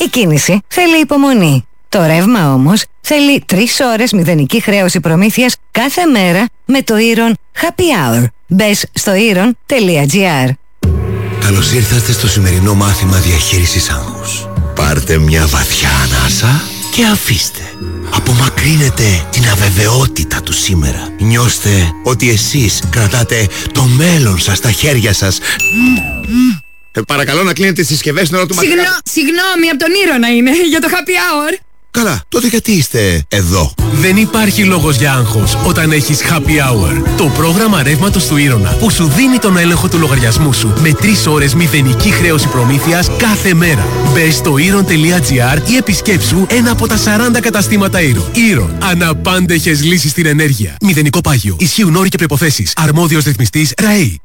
Η κίνηση θέλει υπομονή. Το ρεύμα όμως θέλει 3 ώρες μηδενική χρέωση προμήθειας κάθε μέρα με το Iron Happy Hour. Μπες στο iron.gr. Καλώς ήρθατε στο σημερινό μάθημα διαχείρισης άγχους. Πάρτε μια βαθιά ανάσα και αφήστε. Απομακρύνετε την αβεβαιότητα του σήμερα. Νιώστε ότι εσείς κρατάτε το μέλλον σας στα χέρια σας. Παρακαλώ να κλείνετε τις συσκευές στην ώρα του μαθήματος. Συγγνώμη, από τον Ήρωνα είναι, για το happy hour. Καλά, τότε γιατί είστε εδώ? Δεν υπάρχει λόγος για άγχος όταν έχεις Happy Hour. Το πρόγραμμα ρεύματος του Ήρωνα που σου δίνει τον έλεγχο του λογαριασμού σου με 3 ώρες μηδενική χρέωση προμήθειας κάθε μέρα. Μπες στο iron.gr ή επισκέψου ένα από τα 40 καταστήματα Iron. Iron. Αναπάντεχες λύσεις στην ενέργεια. Μηδενικό πάγιο. Ισχύουν όροι και προϋποθέσεις. Αρμόδιος ρυθμιστής ΡΑΗ.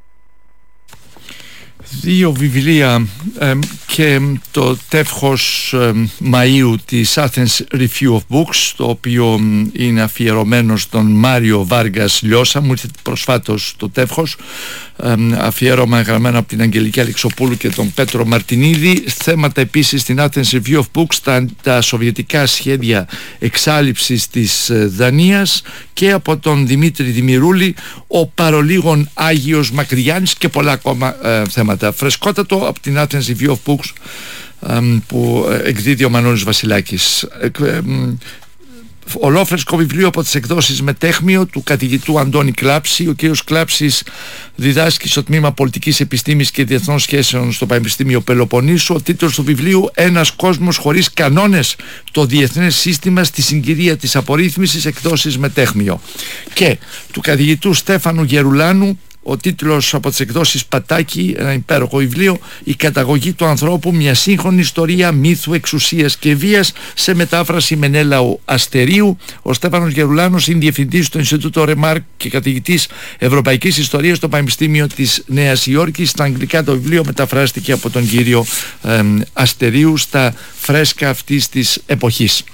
2 βιβλία και το τεύχος Μαΐου της Athens Review of Books, το οποίο είναι αφιερωμένο στον Μάριο Βάργας Λιώσα. Μου ήρθε προσφάτως το τεύχος, αφιέρωμα γραμμένο από την Αγγελική Αλεξοπούλου και τον Πέτρο Μαρτινίδη. Θέματα επίσης στην Athens Review of Books, τα σοβιετικά σχέδια εξάλειψης της Δανίας, και από τον Δημήτρη Δημηρούλη ο παρολίγων Άγιος Μακρυγιάννης, και πολλά ακόμα θέματα. Φρεσκότατο από την Athens Review of Books που εκδίδει ο Μανώλης Βασιλάκης. Ολόφρεσκο βιβλίο από τις εκδόσεις Μετέχμιο του καθηγητού Αντώνη Κλάψη. Ο κ. Κλάψης διδάσκει στο τμήμα Πολιτικής Επιστήμης και Διεθνών Σχέσεων στο Πανεπιστήμιο Πελοποννήσου. Ο τίτλος του βιβλίου «Ένας κόσμος χωρίς κανόνες. Το διεθνές σύστημα στη συγκυρία της απορρίθμισης», εκδόσεις Μετέχμιο. Και του καθηγητού Στέφανου Γερουλάνου ο τίτλος από τις εκδόσεις Πατάκη, ένα υπέροχο βιβλίο, «Η καταγωγή του ανθρώπου, μια σύγχρονη ιστορία μύθου, εξουσίας και βίας», σε μετάφραση Μενέλαου Αστερίου. Ο Στέφανος Γερουλάνος είναι διευθυντής στο Ινστιτούτο Ρεμάρκ και καθηγητής Ευρωπαϊκής Ιστορίας στο Πανεπιστήμιο της Νέας Υόρκης. Στα αγγλικά το βιβλίο μεταφράστηκε από τον κύριο Αστερίου στα φρέσκα αυτής της εποχής.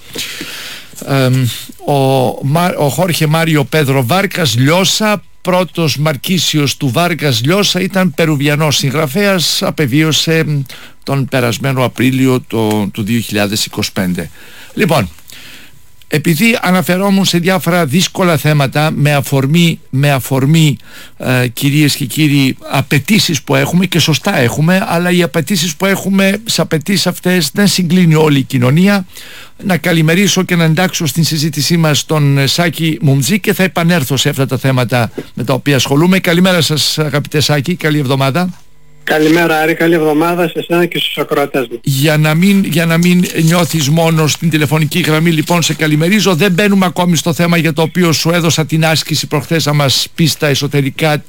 Ο Χόρχε Μάριο Πέδρο Βάρκας Λιώσα, πρώτος Μαρκίσιος του Βάργας Λιώσα, ήταν περουβιανός συγγραφέας, απεβίωσε τον περασμένο Απρίλιο του 2025. Λοιπόν, επειδή αναφερόμουν σε διάφορα δύσκολα θέματα με αφορμή κυρίες και κύριοι, απαιτήσεις που έχουμε, και σωστά έχουμε, αλλά οι απαιτήσεις που έχουμε, σε απαιτήσεις αυτές δεν συγκλίνει όλη η κοινωνία, να καλημερίσω και να εντάξω στην συζήτησή μας τον Σάκη Μουμτζή, και θα επανέλθω σε αυτά τα θέματα με τα οποία ασχολούμαι. Καλημέρα σας, αγαπητέ Σάκη, καλή εβδομάδα. Καλημέρα Άρη, καλή εβδομάδα σε εσένα και στους ακροατές μου. Για να μην νιώθεις μόνο στην τηλεφωνική γραμμή, λοιπόν, σε καλημερίζω. Δεν μπαίνουμε ακόμη στο θέμα για το οποίο σου έδωσα την άσκηση προχθές, να μας πεις τα εσωτερικά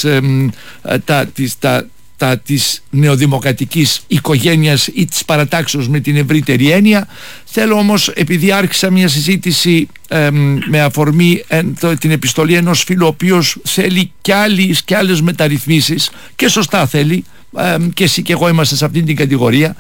της νεοδημοκρατικής οικογένειας ή της παρατάξεως με την ευρύτερη έννοια. Θέλω όμως, επειδή άρχισα μια συζήτηση με αφορμή την επιστολή ενός φίλου, ο οποίος θέλει κι άλλες μεταρρυθμίσεις, και σωστά θέλει, και εσύ και εγώ είμαστε σε αυτήν την κατηγορία,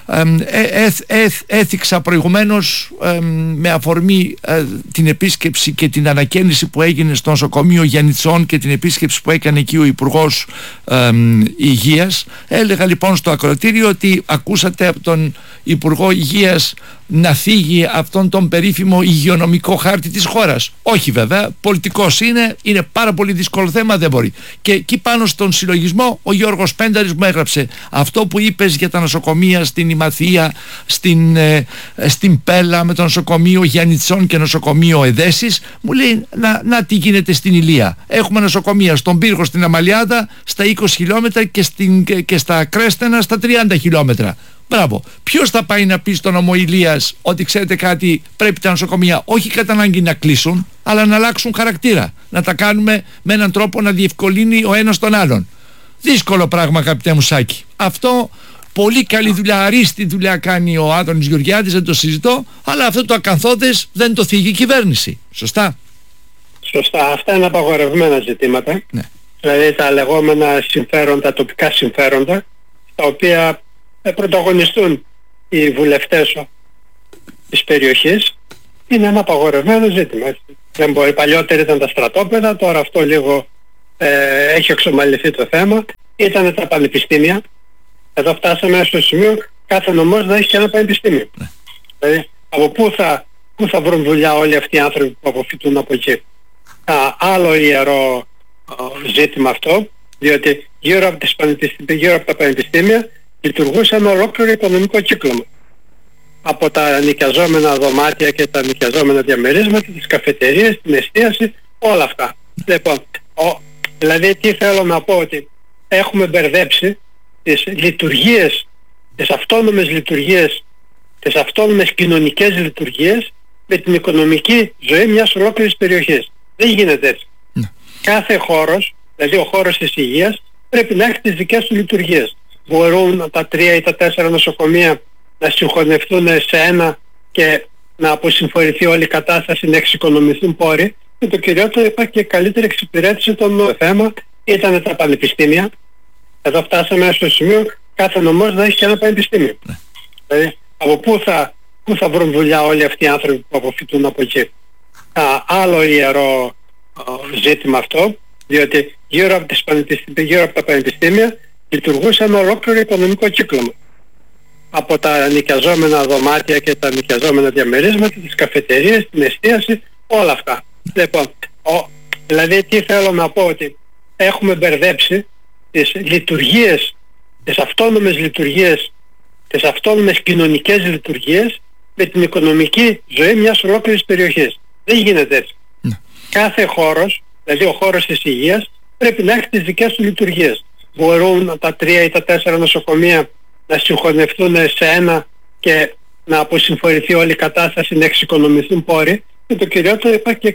έθιξα προηγουμένως με αφορμή την επίσκεψη και την ανακαίνιση που έγινε στο νοσοκομείο Γιαννιτσών και την επίσκεψη που έκανε εκεί ο Υπουργός Υγείας. Έλεγα λοιπόν στο ακροατήριο ότι ακούσατε από τον Υπουργό Υγείας να θίγει αυτόν τον περίφημο υγειονομικό χάρτη της χώρας. Όχι βέβαια, πολιτικός είναι πάρα πολύ δύσκολο θέμα, δεν μπορεί. Και εκεί πάνω στον συλλογισμό ο Γιώργος Πένταρης μου έγραψε: αυτό που είπες για τα νοσοκομεία στην Ημαθία, στην Πέλα, με το νοσοκομείο Γιαννιτσών και νοσοκομείο Εδέσης, μου λέει να τι γίνεται στην Ηλία. Έχουμε νοσοκομεία στον Πύργο, στην Αμαλιάδα στα 20 χιλιόμετρα και στα Κρέστενα στα 30 χιλιόμετρα. Μπράβο. Ποιος θα πάει να πει στον νομό Ηλίας ότι ξέρετε κάτι, πρέπει τα νοσοκομεία όχι κατά ανάγκη να κλείσουν, αλλά να αλλάξουν χαρακτήρα, να τα κάνουμε με έναν τρόπο να διευκολύνει ο ένας τον άλλον. Δύσκολο πράγμα, αγαπητέ μου Σάκη. Αυτό, πολύ καλή δουλειά, αρίστη δουλειά κάνει ο Άδωνης Γεωργιάδης, δεν το συζητώ, αλλά αυτό το ακαθόδες δεν το θίγει η κυβέρνηση. Σωστά? Σωστά. Αυτά είναι απαγορευμένα ζητήματα. Ναι. Δηλαδή τα λεγόμενα συμφέροντα, τοπικά συμφέροντα, τα οποία πρωταγωνιστούν οι βουλευτές της περιοχής, είναι ένα απαγορευμένο ζήτημα. Δεν μπορεί. Παλιότερα ήταν τα στρατόπεδα, τώρα αυτό λίγο έχει εξομαλυνθεί το θέμα. Ήταν τα πανεπιστήμια. Εδώ φτάσαμε στο σημείο κάθε νομός να έχει και ένα πανεπιστήμιο. Δηλαδή, από πού θα βρουν δουλειά όλοι αυτοί οι άνθρωποι που αποφυτούν από εκεί. Άλλο ιερό ζήτημα αυτό, διότι γύρω από τα πανεπιστήμια λειτουργούσε ένα ολόκληρο οικονομικό κύκλωμα. Από τα νοικιαζόμενα δωμάτια και τα νοικιαζόμενα διαμερίσματα, τις καφετερίες, την εστίαση, όλα αυτά. Λοιπόν, δηλαδή τι θέλω να πω, ότι έχουμε μπερδέψει τις λειτουργίες, τις αυτόνομες λειτουργίες, τις αυτόνομες κοινωνικές λειτουργίες με την οικονομική ζωή μιας ολόκληρης περιοχής. Δεν γίνεται έτσι. Κάθε χώρος, δηλαδή ο χώρος της υγείας, πρέπει να έχει τις δικές του λειτουργίες. Μπορούν τα 3 ή τα 4 νοσοκομεία να συγχωνευτούν σε ένα και να αποσυμφορηθεί όλη η κατάσταση, να εξοικονομηθούν πόροι. Και το κυριότερο, υπάρχει και καλύτερη εξυπηρέτηση των θέμα ήταν τα πανεπιστήμια. Εδώ φτάσαμε στο σημείο κάθε νομός να έχει και ένα πανεπιστήμιο. Δηλαδή, από πού θα βρουν δουλειά όλοι αυτοί οι άνθρωποι που αποφυτούν από εκεί. Άλλο ιερό ζήτημα αυτό, διότι γύρω από τα πανεπιστήμια λειτουργούσε ένα ολόκληρο οικονομικό κύκλωμα. Από τα νοικιαζόμενα δωμάτια και τα νοικιαζόμενα διαμερίσματα, τις καφετερίες, την εστίαση, όλα αυτά. Λοιπόν, δηλαδή τι θέλω να πω, ότι έχουμε μπερδέψει τις λειτουργίες, τις αυτόνομες λειτουργίες, τις αυτόνομες κοινωνικές λειτουργίες με την οικονομική ζωή μιας ολόκληρης περιοχής. Δεν γίνεται έτσι. Κάθε χώρος, δηλαδή ο χώρος της υγείας, πρέπει να έχει τις δικές του λειτουργίες. Μπορούν τα 3 ή τα 4 νοσοκομεία να συγχωνευτούν σε ένα και να αποσυμφορηθεί όλη η κατάσταση, να εξοικονομηθούν πόροι. Και το κυριότερο, υπάρχει και